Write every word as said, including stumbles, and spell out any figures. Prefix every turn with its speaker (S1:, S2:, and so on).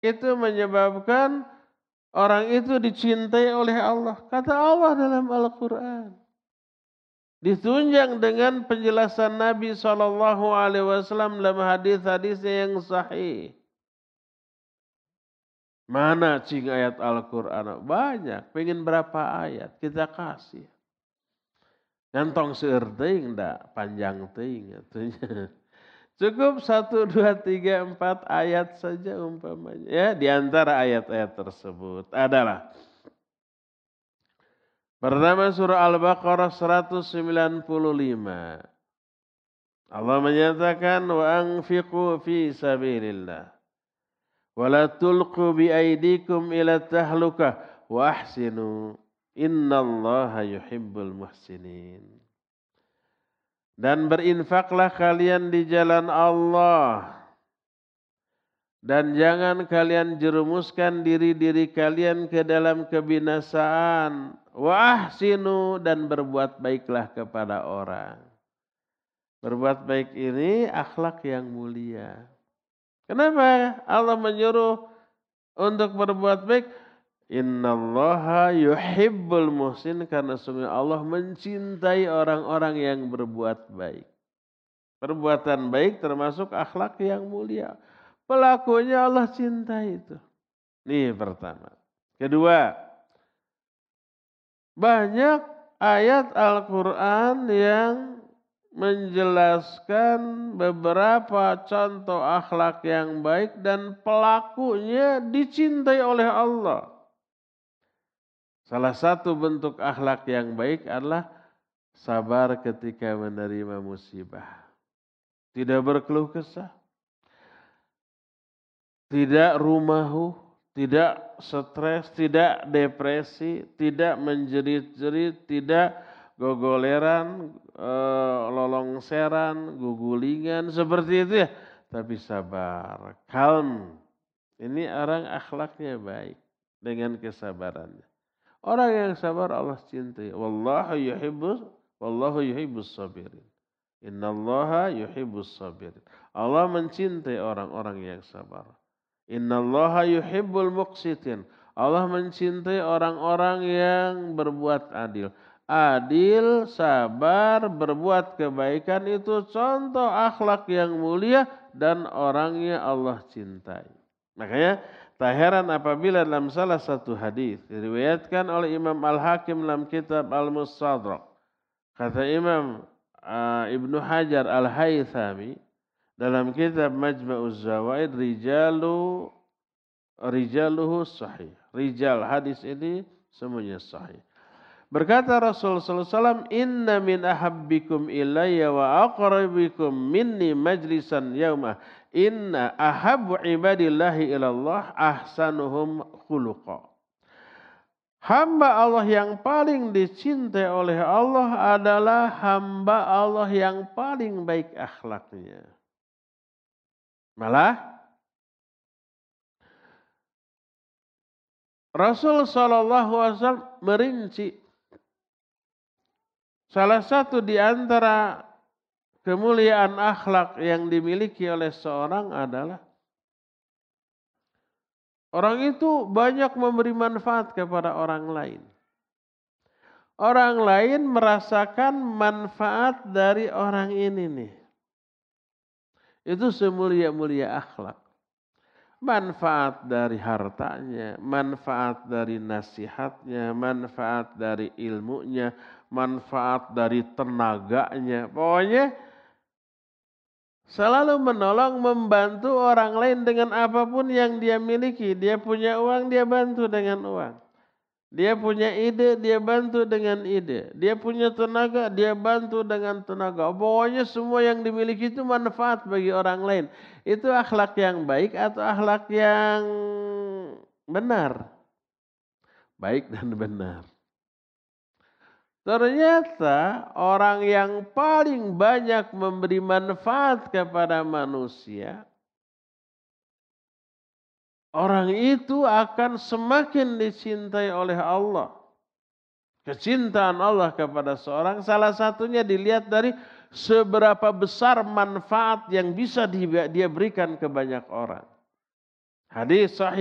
S1: itu menyebabkan orang itu dicintai oleh Allah. Kata Allah dalam Al-Quran. Ditunjang dengan penjelasan Nabi shallallahu alaihi wasallam dalam hadis-hadisnya yang sahih. Mana cing ayat Al-Quran? Banyak. Pengen berapa ayat? Kita kasih. Ngantong seueur teuing da, panjang teuing. Cukup satu, dua, tiga, empat ayat saja umpamanya. Ya, di antara ayat-ayat tersebut adalah pertama surah Al-Baqarah seratus sembilan puluh lima. Allah menyatakan wa anfiqu fi sabilillah wa la tulqu bi aydikum ila tahlukah wa ahsinu innallaha yuhibbul muhsinin. Dan berinfaklah kalian di jalan Allah. Dan jangan kalian jerumuskan diri-diri kalian ke dalam kebinasaan. Wa ahsinu, dan berbuat baiklah kepada orang. Berbuat baik ini akhlak yang mulia. Kenapa Allah menyuruh untuk berbuat baik? Innallaha yuhibbul muhsin, karena sungguh Allah mencintai orang-orang yang berbuat baik. Perbuatan baik termasuk akhlak yang mulia. Pelakunya Allah cintai itu. Ini pertama. Kedua, banyak ayat Al-Quran yang menjelaskan beberapa contoh akhlak yang baik dan pelakunya dicintai oleh Allah. Salah satu bentuk akhlak yang baik adalah sabar ketika menerima musibah. Tidak berkeluh kesah. Tidak rumahuh, tidak stres, tidak depresi, tidak menjerit-jerit, tidak gogoleran, e, lolongseran, gugulingan, seperti itu ya. Tapi sabar, calm. Ini orang akhlaknya baik dengan kesabarannya. Orang yang sabar Allah cintai. Wallahu yuhibbus wallahu yuhibbus sabirin. Innallaha yuhibbus sabirin. Allah mencintai orang-orang yang sabar. Innallaha yuhibbul muqsitin. Allah mencintai orang-orang yang berbuat adil. Adil, sabar, berbuat kebaikan itu contoh akhlak yang mulia dan orangnya Allah cintai. Makanya tak heran apabila dalam salah satu hadis diriwayatkan oleh Imam Al-Hakim dalam kitab Al-Mustadrak. Kata Imam uh, Ibnu Hajar Al-Haythami dalam kitab Majma'uz Zawaid, rijalu rijaluhu sahih. Rijal hadis ini semuanya sahih. Berkata Rasulullah sallallahu alaihi wasallam, "Inna min ahabbikum ilayya wa aqrabikum minni majlisan yaumah. Inna ahabbu ibadillahi ilallah ahsanuhum khuluqa." Hamba Allah yang paling dicintai oleh Allah adalah hamba Allah yang paling baik akhlaknya. Malah Rasul sallallahu alaihi wasallam merinci salah satu di antara kemuliaan akhlak yang dimiliki oleh seorang adalah orang itu banyak memberi manfaat kepada orang lain. Orang lain merasakan manfaat dari orang ini nih. Itu semulia-mulia akhlak. Manfaat dari hartanya, manfaat dari nasihatnya, manfaat dari ilmunya, manfaat dari tenaganya. Pokoknya selalu menolong, membantu orang lain dengan apapun yang dia miliki. Dia punya uang, dia bantu dengan uang. Dia punya ide, dia bantu dengan ide. Dia punya tenaga, dia bantu dengan tenaga. Pokoknya semua yang dimiliki itu manfaat bagi orang lain. Itu akhlak yang baik atau akhlak yang benar? Baik dan benar. Ternyata orang yang paling banyak memberi manfaat kepada manusia, orang itu akan semakin dicintai oleh Allah. Kecintaan Allah kepada seorang salah satunya dilihat dari seberapa besar manfaat yang bisa dia berikan ke banyak orang. Hadis sahih